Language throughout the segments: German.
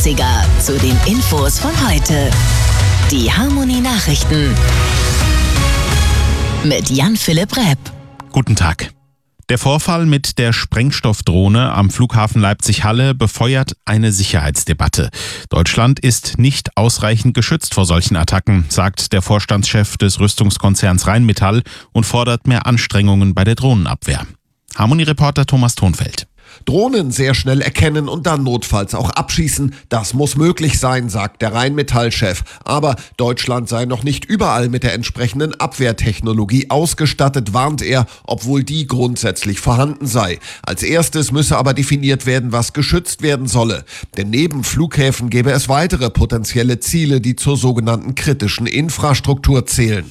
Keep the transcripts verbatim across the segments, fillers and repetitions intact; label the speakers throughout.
Speaker 1: achtziger zu den Infos von heute. Die Harmony Nachrichten mit Jan-Philipp Repp.
Speaker 2: Guten Tag. Der Vorfall mit der Sprengstoffdrohne am Flughafen Leipzig-Halle befeuert eine Sicherheitsdebatte. Deutschland ist nicht ausreichend geschützt vor solchen Attacken, sagt der Vorstandschef des Rüstungskonzerns Rheinmetall und fordert mehr Anstrengungen bei der Drohnenabwehr. Harmony-Reporter Thomas Thonfeld.
Speaker 3: Drohnen sehr schnell erkennen und dann notfalls auch abschießen, das muss möglich sein, sagt der Rheinmetall-Chef. Aber Deutschland sei noch nicht überall mit der entsprechenden Abwehrtechnologie ausgestattet, warnt er, obwohl die grundsätzlich vorhanden sei. Als erstes müsse aber definiert werden, was geschützt werden solle. Denn neben Flughäfen gäbe es weitere potenzielle Ziele, die zur sogenannten kritischen Infrastruktur zählen.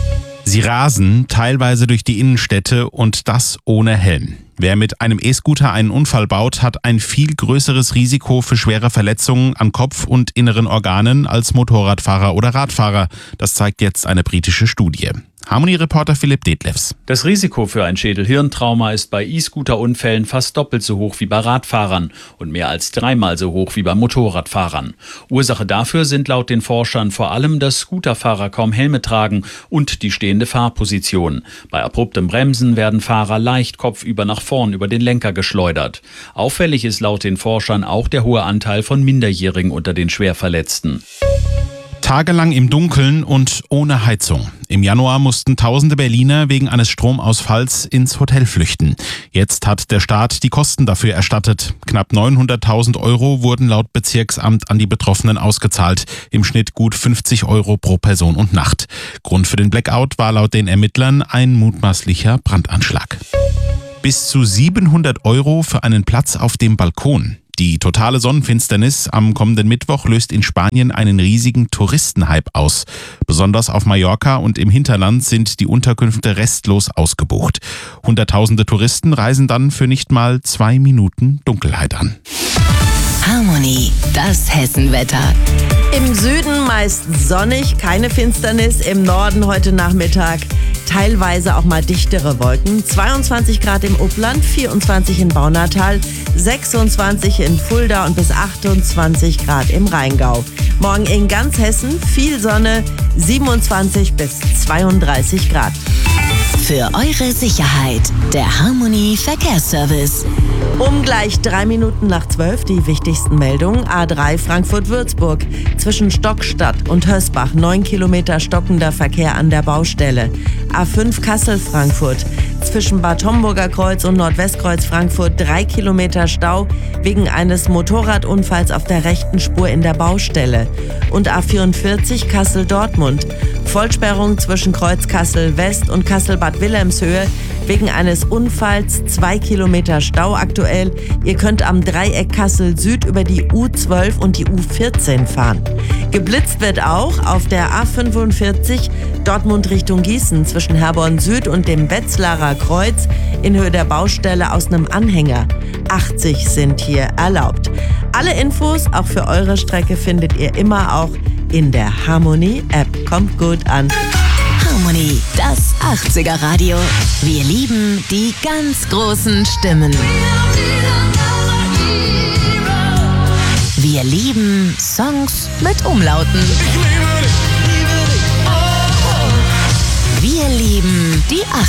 Speaker 2: Sie rasen teilweise durch die Innenstädte und das ohne Helm. Wer mit einem E-Scooter einen Unfall baut, hat ein viel größeres Risiko für schwere Verletzungen an Kopf und inneren Organen als Motorradfahrer oder Radfahrer. Das zeigt jetzt eine britische Studie. Harmony-Reporter Philipp Detlefs.
Speaker 4: Das Risiko für ein Schädel-Hirntrauma ist bei E-Scooter-Unfällen fast doppelt so hoch wie bei Radfahrern und mehr als dreimal so hoch wie bei Motorradfahrern. Ursache dafür sind laut den Forschern vor allem, dass Scooterfahrer kaum Helme tragen und die stehende Fahrposition. Bei abruptem Bremsen werden Fahrer leicht kopfüber nach vorn über den Lenker geschleudert. Auffällig ist laut den Forschern auch der hohe Anteil von Minderjährigen unter den Schwerverletzten.
Speaker 2: Tagelang im Dunkeln und ohne Heizung. Im Januar mussten tausende Berliner wegen eines Stromausfalls ins Hotel flüchten. Jetzt hat der Staat die Kosten dafür erstattet. Knapp neunhunderttausend Euro wurden laut Bezirksamt an die Betroffenen ausgezahlt. Im Schnitt gut fünfzig Euro pro Person und Nacht. Grund für den Blackout war laut den Ermittlern ein mutmaßlicher Brandanschlag. Bis zu siebenhundert Euro für einen Platz auf dem Balkon. Die totale Sonnenfinsternis am kommenden Mittwoch löst in Spanien einen riesigen Touristenhype aus. Besonders auf Mallorca und im Hinterland sind die Unterkünfte restlos ausgebucht. Hunderttausende Touristen reisen dann für nicht mal zwei Minuten Dunkelheit an.
Speaker 1: Harmony, das Hessenwetter.
Speaker 5: Im Süden meist sonnig, keine Finsternis. Im Norden heute Nachmittag teilweise auch mal dichtere Wolken. zweiundzwanzig Grad im Upland, vierundzwanzig in Baunatal, sechsundzwanzig in Fulda und bis achtundzwanzig Grad im Rheingau. Morgen in ganz Hessen viel Sonne, siebenundzwanzig bis zweiunddreißig Grad.
Speaker 1: Für eure Sicherheit, der Harmony Verkehrsservice.
Speaker 5: Um gleich drei Minuten nach zwölf die wichtigsten Meldungen. A drei Frankfurt-Würzburg. Zwischen Stockstadt und Hösbach neun Kilometer stockender Verkehr an der Baustelle. A fünf Kassel-Frankfurt. Zwischen Bad Homburger Kreuz und Nordwestkreuz Frankfurt drei Kilometer Stau wegen eines Motorradunfalls auf der rechten Spur in der Baustelle. Und A vierundvierzig Kassel-Dortmund. Vollsperrung zwischen Kreuz Kassel-West und Kassel-Bad Wilhelmshöhe wegen eines Unfalls, zwei Kilometer Stau aktuell. Ihr könnt am Dreieck Kassel Süd über die U zwölf und die U vierzehn fahren. Geblitzt wird auch auf der A fünfundvierzig Dortmund Richtung Gießen zwischen Herborn Süd und dem Wetzlarer Kreuz in Höhe der Baustelle aus einem Anhänger. achtzig sind hier erlaubt. Alle Infos, auch für eure Strecke, findet ihr immer auch in der Harmony-App. Kommt gut an.
Speaker 1: Harmony, das achtziger Radio. Wir lieben die ganz großen Stimmen. Wir lieben Songs mit Umlauten. Wir lieben die achtziger.